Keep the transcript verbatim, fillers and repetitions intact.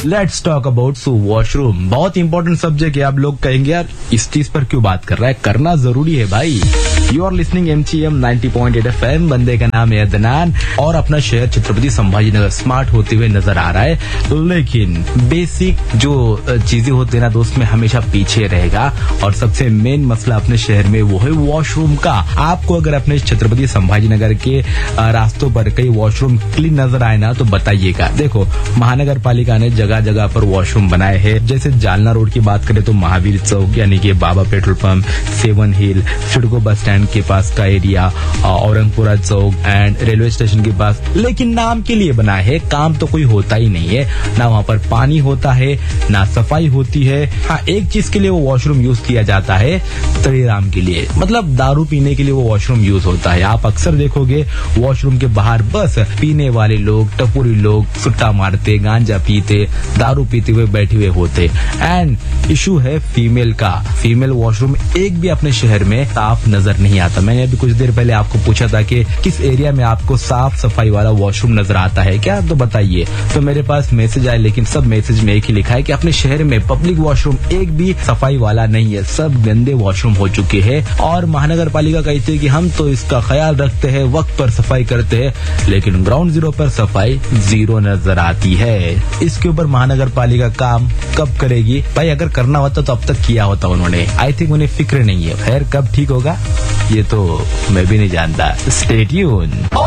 Let's talk about washroom. बहुत important subject है। आप लोग कहेंगे यार इस चीज पर क्यों बात कर रहा है, करना जरूरी है भाई। यू आर लिसनिंग एम ची M ninety point eight F M. बंदे का नाम है अदनान और अपना शहर छत्रपति संभाजी नगर स्मार्ट होते हुए नजर आ रहा है, लेकिन बेसिक जो चीजें होती है ना दोस्त में हमेशा पीछे रहेगा। और सबसे मेन मसला अपने शहर में वो है वॉशरूम का। आपको अगर अपने छत्रपति संभाजी नगर के रास्तों पर कई वॉशरूम क्लीन नजर आए ना तो बताइएगा। देखो महानगर पालिका ने जगह जगह पर वॉशरूम बनाए हैं। जैसे जालना रोड की बात करें तो महावीर चौक यानी कि बाबा petrol pump, seven hill, CIDCO bus stand के पास का area, Aurangpura chalk and railway station के पास। लेकिन नाम के लिए बना है, काम तो कोई होता ही नहीं है। ना वहाँ पर पानी होता है, ना सफाई होती है। हाँ, एक चीज के लिए वो वॉशरूम यूज किया जाता है, तड़ीराम के लिए, मतलब दारू पीने के लिए वो वॉशरूम यूज होता है। आप अक्सर देखोगे वॉशरूम के बाहर बस पीने वाले लोग, टपुरी लोग सुट्टा मारते, गांजा पीते, दारू पीते हुए बैठे हुए होते। एंड इशू है फीमेल का। फीमेल वॉशरूम एक भी अपने शहर में साफ नजर नहीं आता। मैंने अभी कुछ देर पहले आपको पूछा था कि किस एरिया में आपको साफ सफाई वाला वॉशरूम नजर आता है क्या, तो बताइए। तो मेरे पास मैसेज आए, लेकिन सब मैसेज में एक ही लिखा है कि अपने शहर में पब्लिक वॉशरूम एक भी सफाई वाला नहीं है, सब गंदे वॉशरूम हो चुके हैं। और महानगर पालिका कहती है कि हम तो इसका ख्याल रखते हैं, वक्त पर सफाई करते हैं, लेकिन ग्राउंड जीरो पर सफाई जीरो नजर आती है। इसके ऊपर महानगर पालिका काम कब करेगी भाई? अगर करना होता तो अब तक किया होता उन्होंने। आई थिंक उन्हें फिक्र नहीं है। खैर कब ठीक होगा ये तो मैं भी नहीं जानता। Stay tune.